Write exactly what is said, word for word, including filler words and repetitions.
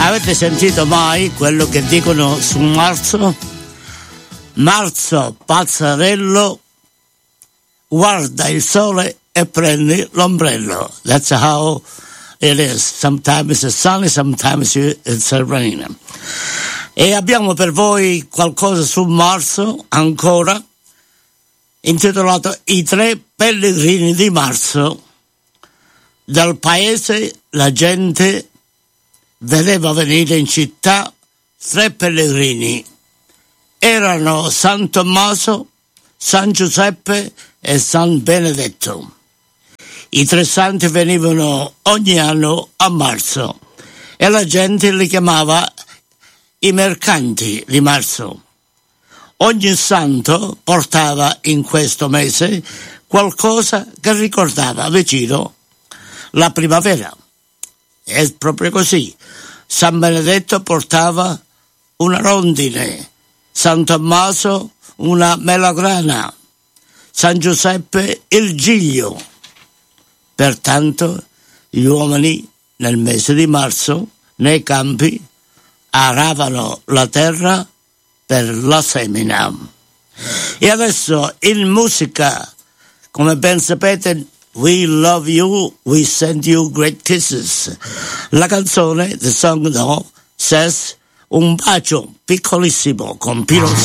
Avete sentito mai quello che dicono su marzo? Marzo, pazzarello, guarda il sole e prendi l'ombrello. That's how it is. Sometimes it's sunny, sometimes it's raining. E abbiamo per voi qualcosa su marzo ancora, intitolato I tre pellegrini di marzo. Dal paese la gente vedeva venire in città tre pellegrini. Erano San Tommaso, San Giuseppe e San Benedetto. I tre santi venivano ogni anno a marzo e la gente li chiamava i mercanti di marzo. Ogni santo portava in questo mese qualcosa che ricordava vicino la primavera. È proprio così. San Benedetto portava una rondine, San Tommaso una melagrana, San Giuseppe il giglio. Pertanto gli uomini nel mese di marzo nei campi aravano la terra per la semina. E adesso in musica, come ben sapete, We love you, we send you great kisses. La canzone, the song no, says un bacio piccolissimo con Pino